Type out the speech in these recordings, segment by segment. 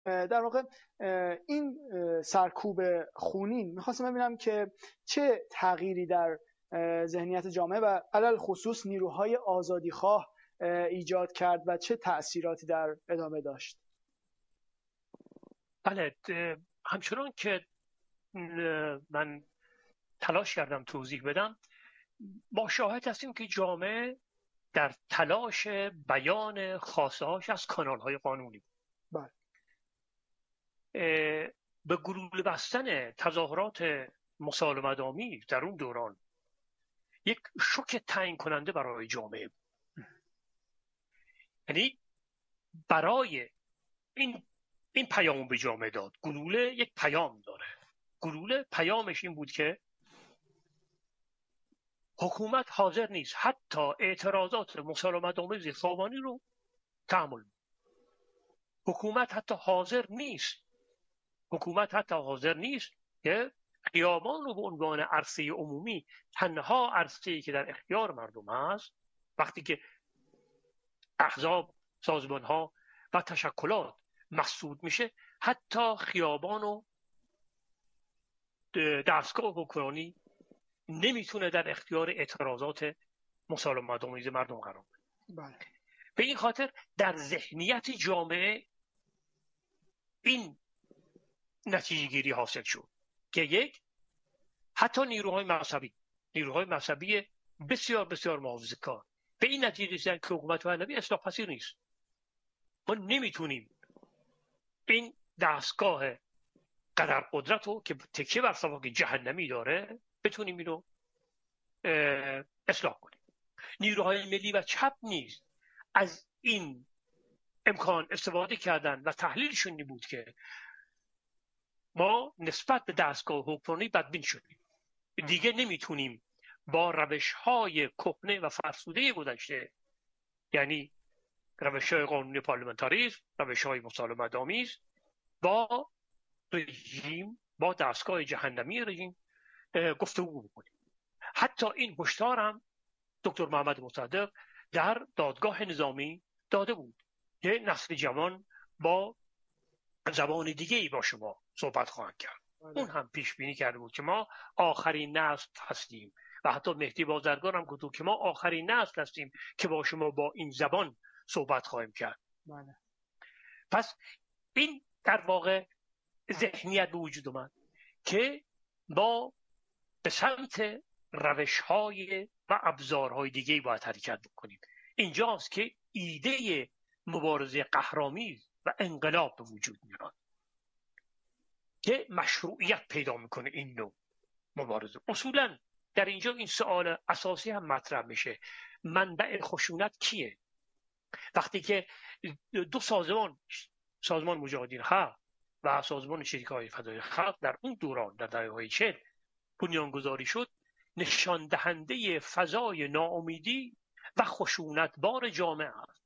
در واقع این سرکوب خونین میخواستم ببینم که چه تغییری در ذهنیت جامعه و علل خصوص نیروهای آزادیخواه ایجاد کرد و چه تأثیراتی در ادامه داشت. بله، همچنان که من تلاش کردم توضیح بدم، ما شاهد هستیم که جامعه در تلاش بیان خواسته‌هاش از کانال‌های قانونی بله. به گلوله بستن تظاهرات مسالمت‌آمیز در اون دوران یک شوک تعیین کننده برای جامعه بود. یعنی برای این پیام به جامعه داد. گلوله یک پیام داره. گلوله پیامش این بود که حکومت حاضر نیست حتی اعتراضات مسالمت‌آمیز خیابانی رو تحمل. حکومت حتی حاضر نیست که خیابان رو به عنوان عرصه عمومی، تنها عرصه‌ای که در اختیار مردم هست، وقتی که احزاب، سازمان‌ها و تشکلات مسدود میشه، حتی خیابان و دستگاه حکمرانی نمیتونه در اختیار اعتراضات مسالمت‌آمیز مردم قرار بده. به این خاطر در ذهنیت جامعه این نتیجه گیری حاصل شد که یک، حتی نیروهای مذهبی بسیار بسیار محافظه‌کار به این نتیجه رسیدن که حکومت پهلوی اصلاح پذیر نیست. ما نمیتونیم این دستگاه قدر قدرت رو که تکیه بر سواک جهنمی داره بتونیم اینو اصلاح کنیم. نیروهای ملی و چپ نیز از این امکان استفاده کردن و تحلیلشون این بود که ما نسبت به دستگاه حکمرانی بدبین شدیم، دیگه نمیتونیم با روش‌های کهنه و فرسوده گذشته، یعنی روش‌های قانونی پارلمانتاریسم، روش‌های مسالمت‌آمیز، با رژیم، با دستگاه جهنمی رژیم گفتگو بکنیم. حتی این هشدار هم دکتر محمد مصدق در دادگاه نظامی داده بود که نسل جوان با زبان دیگه‌ای با شما صحبت خواهند کرد. اون هم پیش بینی کرده بود که ما آخرین نسل هستیم و حتی مهدی بازرگان هم گفت که ما آخرین نسل هستیم که با شما با این زبان صحبت خواهیم کرد. پس این در واقع ذهنیت به وجود اومد که ما به سمت روش‌های و ابزارهای دیگه‌ای باید حرکت بکنیم. اینجاست که ایده مبارزه قهرآمیز و انقلاب به وجود میاد که مشروعیت پیدا میکنه. این نوع مبارزه اصولا در اینجا این سوال اساسی هم مطرح میشه: منبع خشونت کیه؟ وقتی که دو سازمان مجاهدین خلق و سازمان شریک‌های فدای خلق در اون دوران در دهه‌های 40 بنیانگذاری شد، نشان دهنده فضای ناامیدی و خشونتبار جامعه است.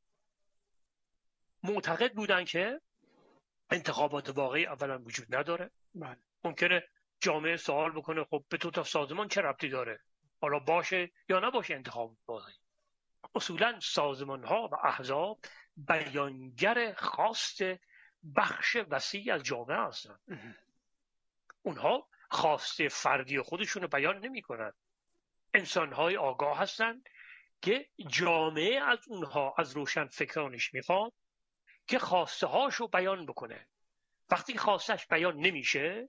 معتقد بودن که انتخابات واقعی اولا وجود نداره. ممکنه جامعه سوال بکنه خب به تو تا سازمان چه ربطی داره، حالا باشه یا نباشه انتخابات واقعی. اصولا سازمان ها و احزاب بیانگر خواست بخش وسیع از جامعه هستن. اونها خواست فردی خودشون رو بیان نمی کنن. انسان های آگاه هستن که جامعه از اونها، از روشن فکرانش میخواد که خواسته هاشو بیان بکنه. وقتی خواستش بیان نمیشه،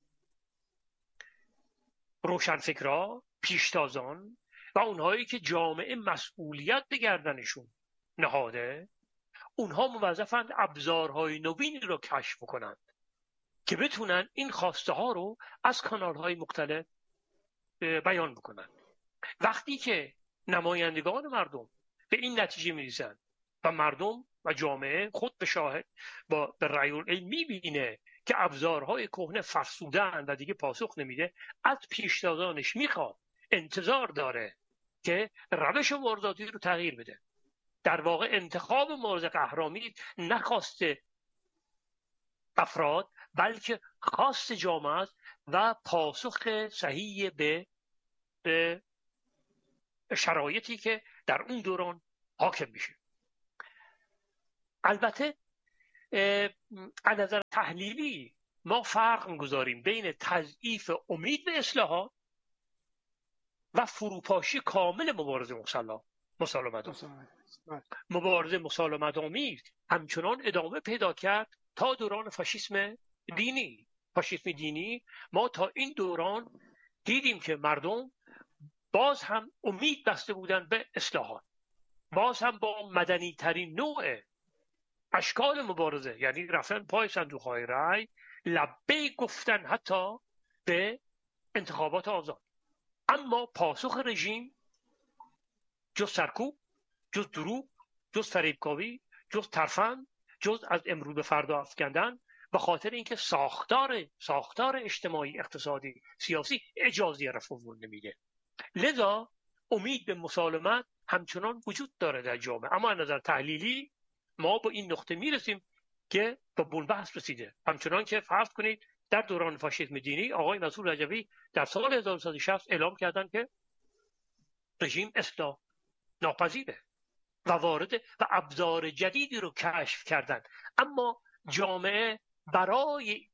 روشنفکرها، پیشتازان و اونهایی که جامعه مسئولیت به گردنشون نهاده، اونها موظفند ابزارهای نوینی رو کشف کنند که بتونن این خواسته ها رو از کانالهای مختلف بیان بکنن. وقتی که نمایندگان مردم به این نتیجه میرسن و مردم و جامعه خود به شاهد به رأی العین میبینه که ابزارهای کهنه فرسودن و دیگه پاسخ نمیده، از پیشتازانش میخواد، انتظار داره که روش مبارزاتی رو تغییر بده. در واقع انتخاب مبارزه قهرآمیز نخواست افراد بلکه خواست جامعه است و پاسخ صحیح به شرایطی که در اون دوران حاکم میشه. البته از نظر تحلیلی ما فرق می‌گذاریم بین تضعیف امید به اصلاحات و فروپاشی کامل مبارزه مسالمت. مبارزه مسالمت‌آمیز همچنان ادامه پیدا کرد تا دوران فاشیسم دینی. ما تا این دوران دیدیم که مردم باز هم امید بسته بودن به اصلاحات، باز هم با مدنی ترین نوع اشکال مبارزه، یعنی رفتن پای صندوق‌های رای، لبیک گفتن حتی به انتخابات آزاد. اما پاسخ رژیم جز سرکوب، جز دروغ، جز فریبکاری، جز ترفند، جز از امروز به فردا افکندن، به خاطر اینکه ساختار اجتماعی، اقتصادی، سیاسی اجازه رفع نمیده. لذا امید به مسالمت همچنان وجود داره در جامعه. اما از نظر تحلیلی ما با این نقطه میرسیم که به بنبست رسیده. همچنان که فرض کنید در دوران فاشیسم دینی آقای نصور رجوی در سال 1960 اعلام کردند که رژیم اصلاح ناپذیره و وارد و ابزار جدیدی رو کشف کردند. اما جامعه برای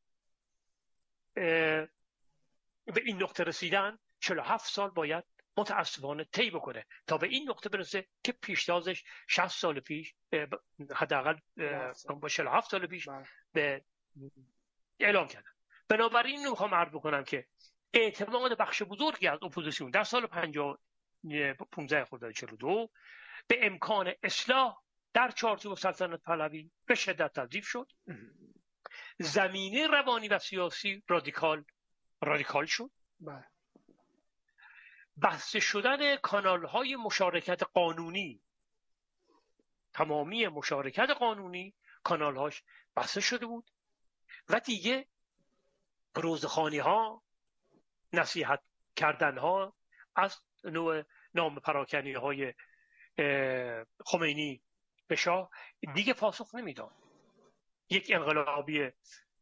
به این نقطه رسیدن 47 سال باید متاسفانه طی بکنه تا به این نقطه برسه که پیشتازش 60 سال پیش، حداقل با 47 سال پیش به اعلام کردن. بنابراین میخوام عرض بکنم که اعتماد بخش بزرگی از اپوزیسیون در سال 15 خرداد 42 به امکان اصلاح در چارچوب سلطنت پهلوی به شدت تضعیف شد. زمینه روانی و سیاسی رادیکال شد. بسته شدن کانال‌های مشارکت قانونی، تمامی مشارکت قانونی کانال‌هاش بسته شده بود و دیگه روزخوانی‌ها، نصیحت کردن‌ها از نوع نام پراکنی‌های خمینی به شاه دیگه پاسخ نمیداد. یک انقلابی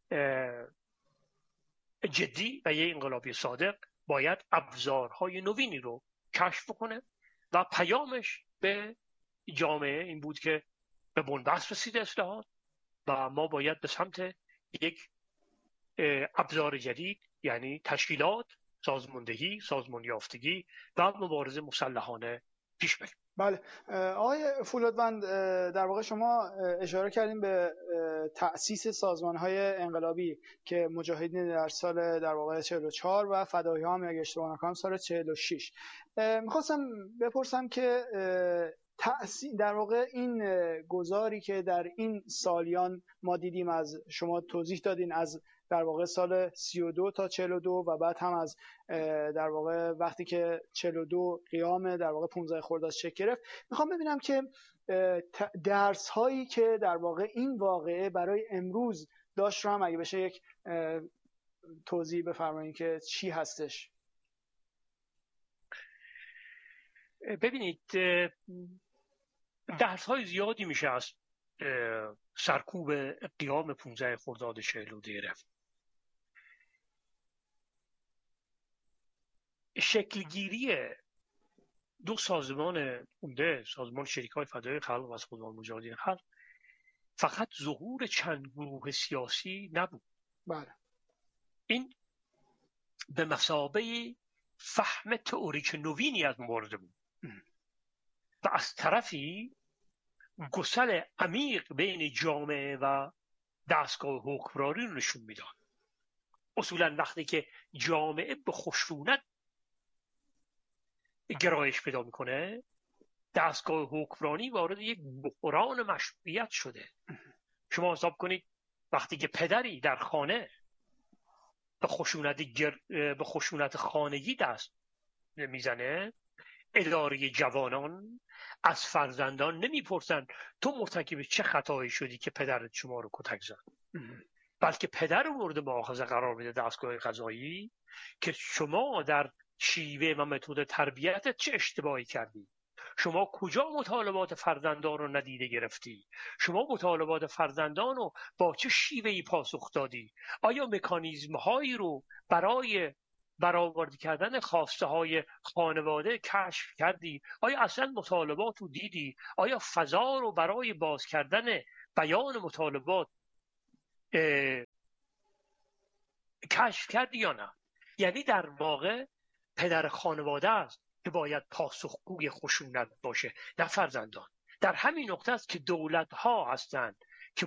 جدی و یک انقلابی صادق باید ابزارهای نوینی رو کشف کنه و پیامش به جامعه این بود که به بنبست رسیده اصلاحات و ما باید به سمت یک ابزار جدید، یعنی تشکیلات، سازماندهی، سازمان یافتگی و مبارزه مسلحانه پیش بریم. بله آقای فولادوند، در واقع شما اشاره کردیم به تأسیس سازمان‌های انقلابی که مجاهدین در سال در واقع 44 و فدایی‌ها هم اگه اشتباه نکنم سال 46. می‌خواستم بپرسم که در واقع این گذاری که در این سالیان ما دیدیم، از شما توضیح دادین، از در واقع سال 32 تا 42 و بعد هم از در واقع وقتی که 42 قیام در واقع 15 خرداد شکل گرفت، میخوام ببینم که درس هایی که در واقع این واقعه برای امروز داشت رو هم اگه بشه یک توضیح بفرمایید که چی هستش. ببینید درس های زیادی میشه از سرکوب قیام 15 خرداد 42 گرفت. شکلگیری دو سازمان عمده، سازمان شریکای فدای خلق و سازمان مجاهدین خلق، فقط ظهور چند گروه سیاسی نبود. بله. این به مثابه فهم تئوریک نوینی از مبارزه بود و از طرفی گسل عمیق بین جامعه و دستگاه حکمرانی رو نشون میداد. اصولا وقتی که جامعه به خشونت گرایش پیدا میکنه، دستگاه حکمرانی وارد یک بحران مشروعیت شده. شما حساب کنید وقتی که پدری در خانه به خشونت خانگی دست میزنه، اداره جوانان از فرزندان نمیپرسن تو مرتکب چه خطایی شدی که پدرت شما رو کتک زد، بلکه پدر رو مورد مؤاخذه قرار میده دستگاه قضایی که شما در شیوه و متد تربیتت چه اشتباهی کردی، شما کجا مطالبات فرزندان رو ندیده گرفتی، شما مطالبات فرزندان رو با چه شیوهی پاسخ دادی، آیا مکانیزم هایی رو برای برآورده کردن خواسته های خانواده کشف کردی، آیا اصلا مطالبات رو دیدی، آیا فضا رو برای باز کردن بیان مطالبات کشف کرد یا نه. یعنی در واقع پدر خانواده است که باید پاسخگوی خشونت باشه، نه فرزندان. در همین نقطه است که دولت ها هستند که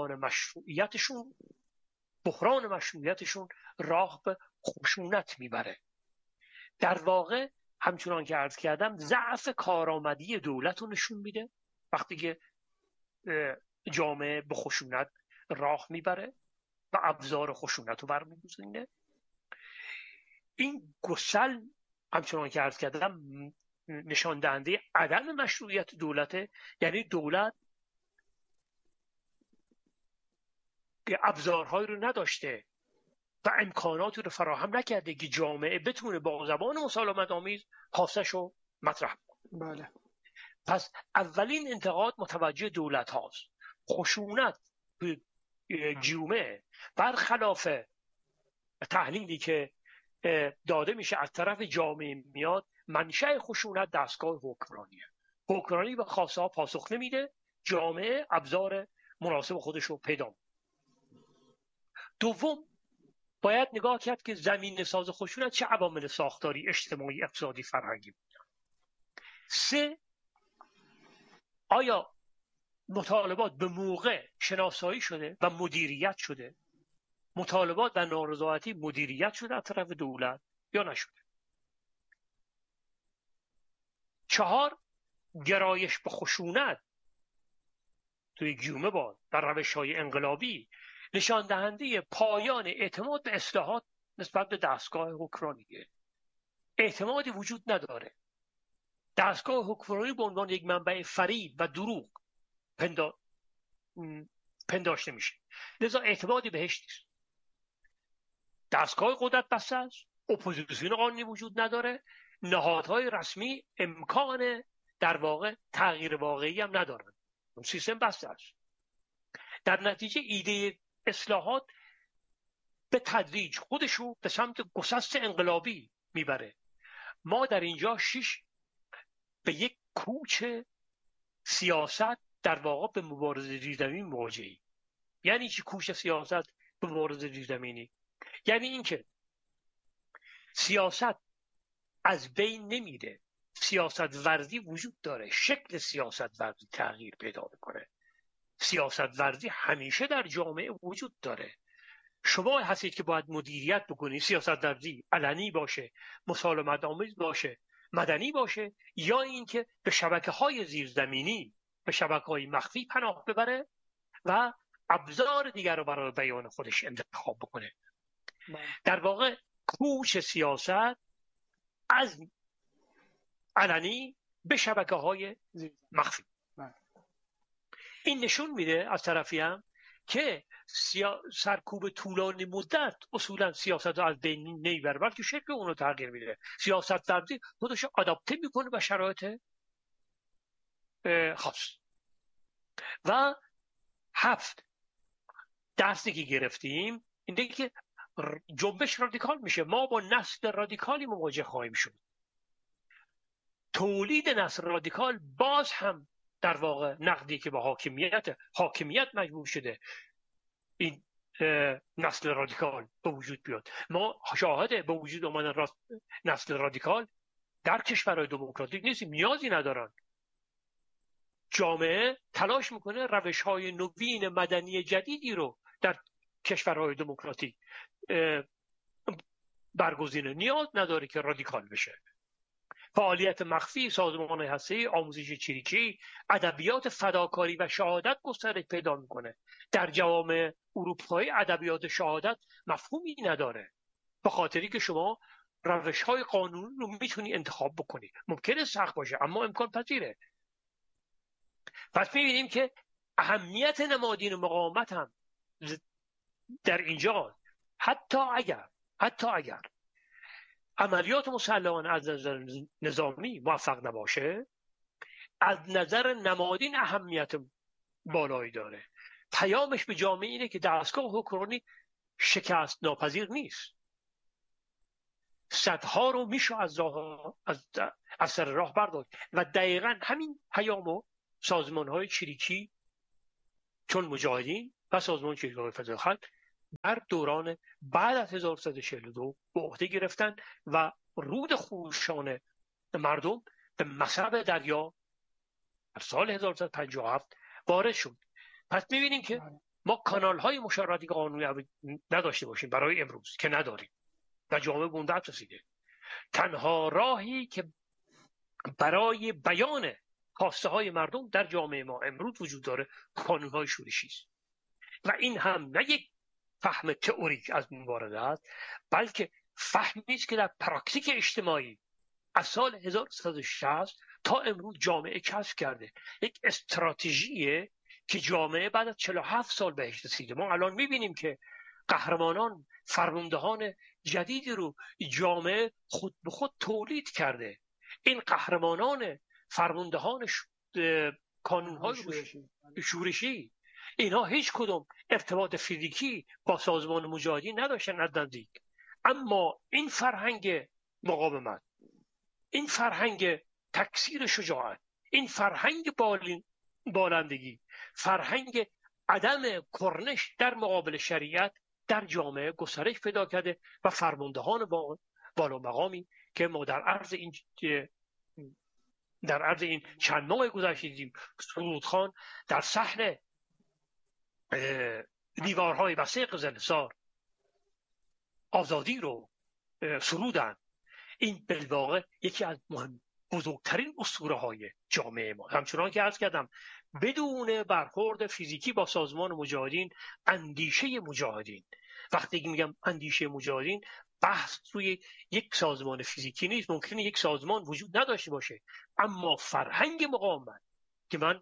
بحران مشروعیتشون راه به خشونت میبره. در واقع همچنان که عرض کردم ضعف کارآمدی دولت رو نشون میده وقتی که جامعه به خشونت راه میبره و ابزار خشونت رو برمی‌گزینه. این گسل همچنان که عرض کردم نشان دهنده عدم مشروعیت دولته. یعنی دولت ابزارهایی رو نداشته و امکاناتی رو فراهم نکرده که جامعه بتونه با زبان مسالمت آمیز خواستش رو مطرح کنه. بله. پس اولین انتقاد متوجه دولت هاست. خشونت جامعه برخلاف تحلیلی که داده میشه از طرف جامعه میاد، منشأ خشونت دستگاه حکمرانیه. حکمرانی به خواسته ها پاسخ نمیده، جامعه ابزار مناسب خودش رو پیدا میکنه. دوم باید نگاه کرد که زمینه ساز خشونت چه عوامل ساختاری، اجتماعی، اقتصادی، فرهنگی بود. سه، آیا مطالبات به موقع شناسایی شده و مدیریت شده؟ مطالبات و نارضایتی مدیریت شده از طرف دولت یا نشده؟ چهار، گرایش به خشونت توی جامعه با در روش‌های انقلابی نشان دهنده پایان اعتماد به اصلاحات نسبت به دستگاه حکمرانیه. اعتمادی وجود نداره. دستگاه حکمرانی به عنوان یک منبع فریب و دروغ پنداشته میشه، لذا اعتمادی بهش نیست. دستگاه قدرت بسته است، اپوزیسیون قانونی وجود نداره، نهادهای رسمی امکان در واقع تغییر واقعی هم ندارن، سیستم بسته است. در نتیجه ایده اصلاحات به تدریج خودشو به سمت گسست انقلابی میبره. ما در اینجا به یک کوچ سیاست در واقع به مبارزه زیرزمینی مواجهیم. یعنی چی کوچ سیاست به مبارزه زیرزمینی؟ یعنی اینکه سیاست از بین نمیره، سیاست ورزی وجود داره، شکل سیاست ورزی تغییر پیدا میکنه. سیاست ورزی همیشه در جامعه وجود داره. شما هستید که باید مدیریت بکنید. سیاست ورزی علنی باشه، مسالمت آمیز باشه، مدنی باشه، یا اینکه به شبکه‌های زیرزمینی، به شبکه‌های مخفی پناه ببره و ابزار دیگر رو برای بیان خودش انتخاب بکنه. در واقع کوچ سیاست از علنی به شبکه‌های مخفی. این نشون میده از طرفی هم که سرکوب طولانی مدت اصولا سیاست رو از بین نمیبره، بلکه شکل اون رو تغییر میده. سیاست ورزی خودش رو آداپته میکنه به شرایط خاص. و 7 درسی که گرفتیم اینه که جنبش رادیکال میشه. ما با نسل رادیکالی مواجه خواهیم شد. تولید نسل رادیکال باز هم در واقع نقدی که به حاکمیت مجبور شده این نسل رادیکال به وجود بیاد. ما شاهد به وجود آمدن نسل رادیکال در کشورهای دموکراتیک نیستیم، نیازی ندارن. جامعه تلاش میکنه روش‌های نوین مدنی جدیدی رو در کشورهای دموکراتیک برگزینه، نیاز نداره که رادیکال بشه. فعالیت مخفی، سازمان هسته‌ای، آموزش چریکی، ادبیات فداکاری و شهادت گسترش پیدا میکنه. در جوامع اروپایی ادبیات شهادت مفهومی نداره، به خاطری که شما روش‌های قانونی رو میتونی انتخاب بکنی. ممکنه سخت باشه اما امکان پذیره. پس میبینیم که اهمیت نمادین مقاومت هم در اینجا، حتی اگر عملیات مسلحانه از نظر نظامی موفق نباشه، از نظر نمادین اهمیت بالایی داره. پیامش به جامعه اینه که دستگاه حکمرانی شکست ناپذیر نیست. صدها رو میشه از سر راه برداشت و دقیقاً همین پیامو سازمان‌های چریکی چون مجاهدین و سازمان شیرگاه فضای خلق در دوران بعد از 1342 به عهده گرفتن و رود خروشان مردم به مصرف دریا در سال 1357 وارد شد. پس می‌بینیم که ما کانال‌های مشاورتی قانونی نداشته باشیم برای امروز که نداریم و جامعه به اون دست رسیده. تنها راهی که برای بیان خواسته های مردم در جامعه ما امروز وجود داره کانون‌های شورشی است و این هم نه یک فهم تئوریک از این وارده است، بلکه فهمی است که در پراکتیک اجتماعی از سال 1360 تا امروز جامعه کسب کرده. یک استراتژیه که جامعه بعد از 47 سال بهش رسیده. ما الان می‌بینیم که قهرمانان، فرماندهان جدیدی رو جامعه خود به خود تولید کرده. این قهرمانان، فرماندهان کانون‌های شورشی، اینا هیچ کدوم ارتباط فیزیکی با سازمان مجاهدین نداشتن از نزدیک، اما این فرهنگ مقاومت، این فرهنگ تکثیر شجاعت، این فرهنگ بالندگی، فرهنگ عدم کرنش در مقابل شریعت در جامعه گسترش پیدا کرده و فرماندهان بالا مقامی که ما در عرض این چند ماه گذشته دیدیم، سرودخان در صحن دیوارهای وثیق زلزار آزادی رو سرودن. این بالواقع یکی از بزرگترین اسطوره‌های جامعه ما. همچنان که عرض کردم بدون برخورد فیزیکی با سازمان مجاهدین، اندیشه مجاهدین، وقتی میگم اندیشه مجاهدین بحث روی یک سازمان فیزیکی نیست. ممکنه یک سازمان وجود نداشته باشه، اما فرهنگ مقاومت که من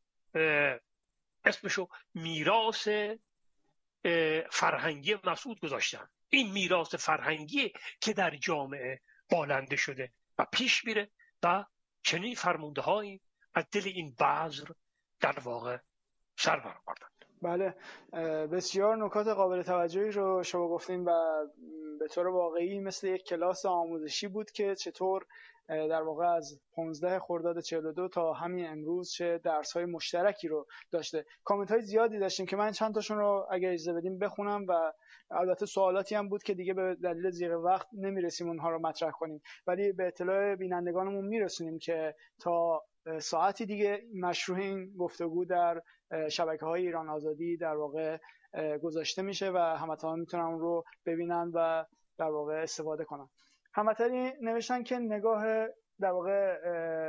اسمشو میراث فرهنگی مسعود گذاشتم، این میراث فرهنگی که در جامعه بالنده شده و پیش میره و چنین فرمانده‌هایی از دل این بذر در واقع سر برآوردند. بله، بسیار نکات قابل توجهی رو شما گفتین و به طور واقعی مثل یک کلاس آموزشی بود که چطور در واقع از 15 خرداد 42 تا همین امروز چه درس‌های مشترکی رو داشته. کامنت‌های زیادی داشتیم که من چند تاشون رو اگه اجازه بدیم بخونم و البته سوالاتی هم بود که دیگه به دلیل ضیق وقت نمیرسیم اونها رو مطرح کنیم، ولی به اطلاع بینندگانمون میرسونیم که تا ساعتی دیگه مشروع این گفتگو در شبکه‌های ایران آزادی در واقع گذاشته میشه و هموطنان میتونن اون رو ببینن و در واقع استفاده کنن. هموطنی نوشتن که نگاه در واقع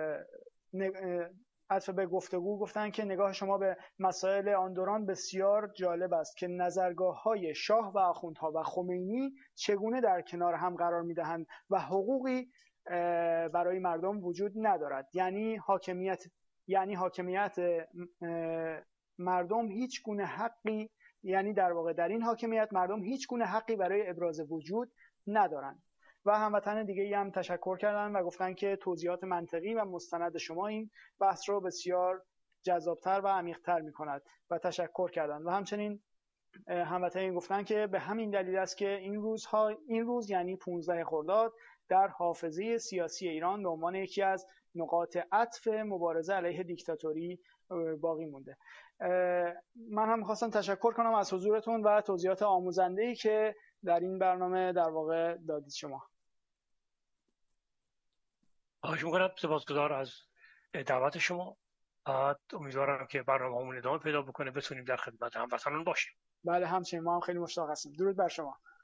عطف به گفتگو گفتن که نگاه شما به مسائل آن دوران بسیار جالب است که نظرگاه‌های شاه و آخوندها و خمینی چگونه در کنار هم قرار میدهند و حقوقی برای مردم وجود ندارد. یعنی حاکمیت مردم هیچ گونه حقی، یعنی در واقع در این حاکمیت مردم هیچ گونه حقی برای ابراز وجود ندارند. و هموطن دیگه‌ای هم تشکر کردن و گفتن که توضیحات منطقی و مستند شما این بحث رو بسیار جذابتر و عمیق‌تر می‌کند و تشکر کردن. و همچنین هموطنان گفتن که به همین دلیل است که این روز یعنی 15 خرداد در حافظه سیاسی ایران به عنوان یکی از نقاط عطف مبارزه علیه دیکتاتوری باقی مونده. من هم خواستم تشکر کنم از حضورتون و توضیحات آموزنده‌ای که در این برنامه در واقع دادید شما. خواهش می‌کنم، سپاسگزار از دعوت شما. امیدوارم که برنامه‌مون ادامه پیدا بکنه، بتونیم در خدمت هموطنان باشیم. بله، همچنین ما هم خیلی مشتاق هستیم. درود بر شما.